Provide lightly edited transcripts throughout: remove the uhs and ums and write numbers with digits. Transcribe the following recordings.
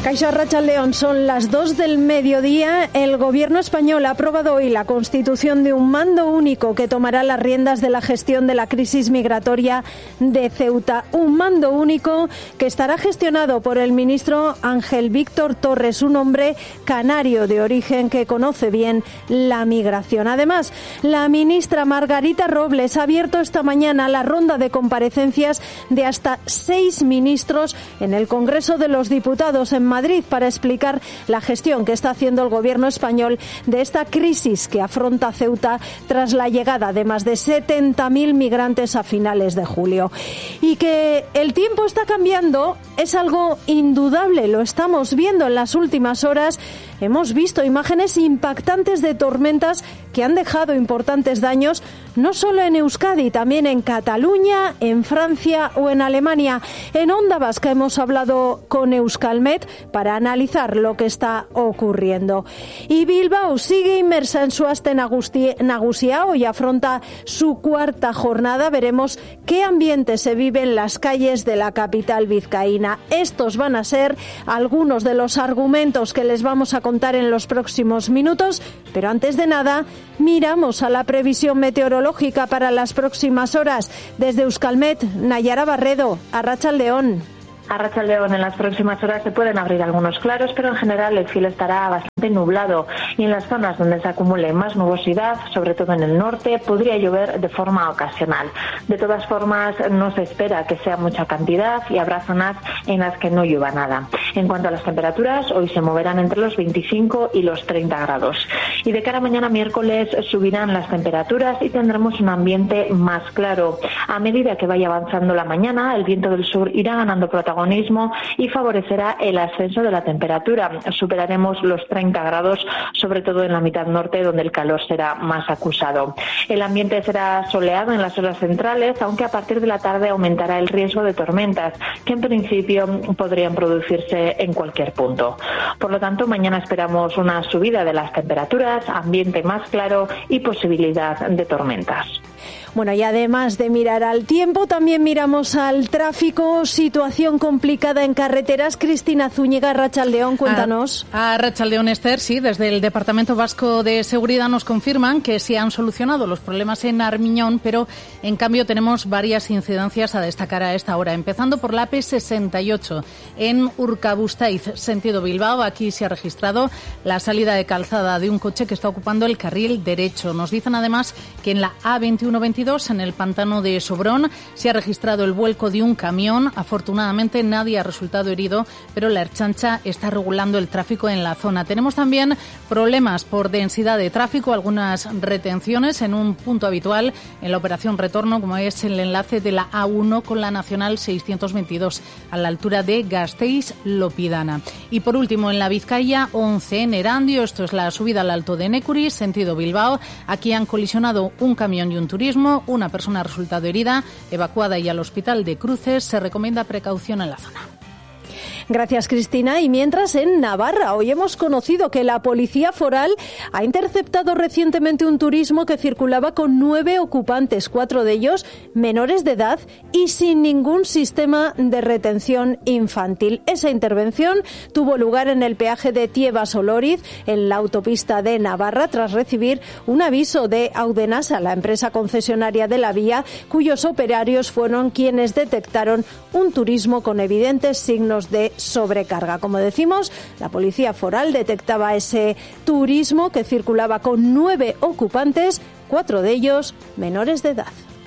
Kaixo, arratsaldeon, son las 2 del mediodía. El gobierno español ha aprobado hoy la constitución de un mando único que tomará las riendas de la gestión de la crisis migratoria de Ceuta. Un mando único que estará gestionado por el ministro Ángel Víctor Torres, un hombre canario de origen que conoce bien la migración. Además, la ministra Margarita Robles ha abierto esta mañana la ronda de comparecencias de hasta 6 ministros en el Congreso de los Diputados en Madrid para explicar la gestión que está haciendo el gobierno español de esta crisis que afronta Ceuta tras la llegada de más de 70.000 migrantes a finales de julio. Y que el tiempo está cambiando es algo indudable, lo estamos viendo en las últimas horas. Hemos visto imágenes impactantes de tormentas que han dejado importantes daños no solo en Euskadi, también en Cataluña, en Francia o en Alemania. En Onda Vasca hemos hablado con Euskalmet para analizar lo que está ocurriendo. Y Bilbao sigue inmersa en su aste nagusia, hoy afronta su cuarta jornada. Veremos qué ambiente se vive en las calles de la capital vizcaína. Estos van a ser algunos de los argumentos que les vamos a contar en los próximos minutos, pero antes de nada miramos a la previsión meteorológica para las próximas horas. Desde Euskalmet, Nayara Barredo, arratsaldeon. Arratsaldeon, en las próximas horas se pueden abrir algunos claros, pero en general el cielo estará bastante nublado y en las zonas donde se acumule más nubosidad, sobre todo en el norte, podría llover de forma ocasional. De todas formas, no se espera que sea mucha cantidad y habrá zonas en las que no llueva nada. En cuanto a las temperaturas, hoy se moverán entre los 25 y los 30 grados. Y de cara a mañana miércoles subirán las temperaturas y tendremos un ambiente más claro. A medida que vaya avanzando la mañana, el viento del sur irá ganando protagonismo y favorecerá el ascenso de la temperatura. Superaremos los 30 grados, sobre todo en la mitad norte, donde el calor será más acusado. El ambiente será soleado en las horas centrales, aunque a partir de la tarde aumentará el riesgo de tormentas, que en principio podrían producirse en cualquier punto. Por lo tanto, mañana esperamos una subida de las temperaturas, ambiente más claro y posibilidad de tormentas. Bueno, y además de mirar al tiempo, también miramos al tráfico, situación complicada en carreteras. Cristina Zúñiga, arratsaldeon, cuéntanos. Arratsaldeon, Esther, sí, desde el Departamento Vasco de Seguridad nos confirman que se han solucionado los problemas en Armiñón, pero en cambio tenemos varias incidencias a destacar a esta hora, empezando por la AP68 en Urkabustaiz, sentido Bilbao. Aquí se ha registrado la salida de calzada de un coche que está ocupando el carril derecho. Nos dicen además que en la A2122, en el pantano de Sobrón, se ha registrado el vuelco de un camión. Afortunadamente nadie ha resultado herido, pero la Ertzaintza está regulando el tráfico en la zona. Tenemos también problemas por densidad de tráfico, algunas retenciones en un punto habitual en la operación retorno, como es el enlace de la A1 con la Nacional 622, a la altura de Gasteiz-Lopidana. Y por último, en la Vizcaya 11, en Erandio, esto es la subida al Alto de Nécuri, sentido Bilbao. Aquí han colisionado un camión y un turismo. Una persona ha resultado herida, evacuada y al hospital de Cruces. Se recomienda precaución en la zona. Gracias, Cristina. Y mientras, en Navarra, hoy hemos conocido que la Policía Foral ha interceptado recientemente un turismo que circulaba con 9 ocupantes, 4 de ellos menores de edad y sin ningún sistema de retención infantil. Esa intervención tuvo lugar en el peaje de Tiebas-Oloriz, en la autopista de Navarra, tras recibir un aviso de Audenasa, la empresa concesionaria de la vía, cuyos operarios fueron quienes detectaron un turismo con evidentes signos de sobrecarga. Como decimos, la Policía Foral detectaba ese turismo que circulaba con 9 ocupantes, 4 de ellos menores de edad.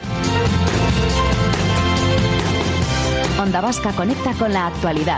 Onda Vasca conecta con la actualidad.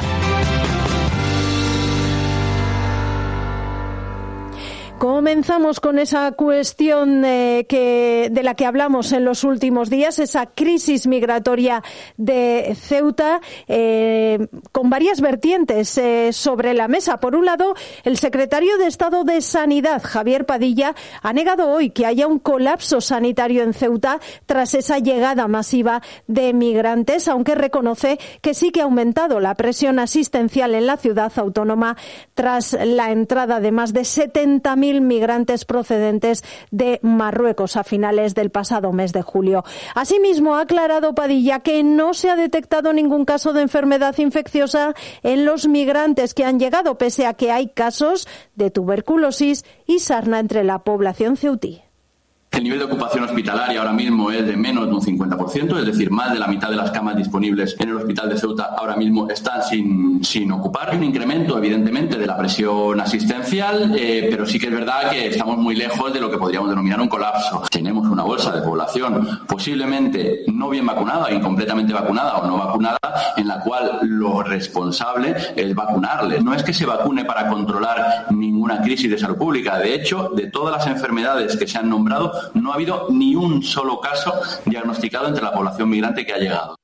Comenzamos con esa cuestión de la que hablamos en los últimos días, esa crisis migratoria de Ceuta, con varias vertientes sobre la mesa. Por un lado, el secretario de Estado de Sanidad, Javier Padilla, ha negado hoy que haya un colapso sanitario en Ceuta tras esa llegada masiva de migrantes, aunque reconoce que sí que ha aumentado la presión asistencial en la ciudad autónoma tras la entrada de más de 70.000 1000 migrantes procedentes de Marruecos a finales del pasado mes de julio. Asimismo, ha aclarado Padilla que no se ha detectado ningún caso de enfermedad infecciosa en los migrantes que han llegado, pese a que hay casos de tuberculosis y sarna entre la población ceutí. El nivel de ocupación hospitalaria ahora mismo es de menos de un 50%, es decir, más de la mitad de las camas disponibles en el hospital de Ceuta ahora mismo están sin ocupar. Hay un incremento, evidentemente, de la presión asistencial, pero sí que es verdad que estamos muy lejos de lo que podríamos denominar un colapso. Tenemos una bolsa de población posiblemente no bien vacunada, incompletamente vacunada o no vacunada, en la cual lo responsable es vacunarles. No es que se vacune para controlar ninguna crisis de salud pública. De hecho, de todas las enfermedades que se han nombrado, no ha habido ni un solo caso diagnosticado entre la población migrante que ha llegado.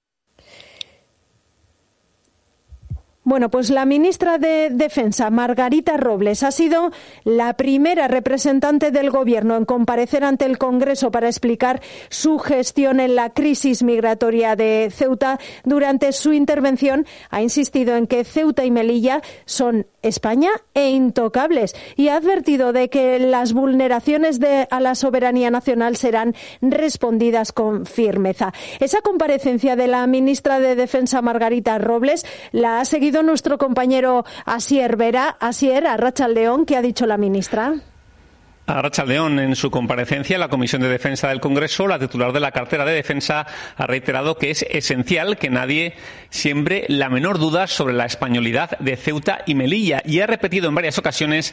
Bueno, pues la ministra de Defensa, Margarita Robles, ha sido la primera representante del Gobierno en comparecer ante el Congreso para explicar su gestión en la crisis migratoria de Ceuta. Durante su intervención ha insistido en que Ceuta y Melilla son España e intocables y ha advertido de que las vulneraciones a la soberanía nacional serán respondidas con firmeza. Esa comparecencia de la ministra de Defensa, Margarita Robles, la ha seguido nuestro compañero Asier Vera. Asier, arratsaldeon, ¿qué ha dicho la ministra? Arratsaldeon, en su comparecencia en la Comisión de Defensa del Congreso, la titular de la cartera de Defensa ha reiterado que es esencial que nadie siembre la menor duda sobre la españolidad de Ceuta y Melilla y ha repetido en varias ocasiones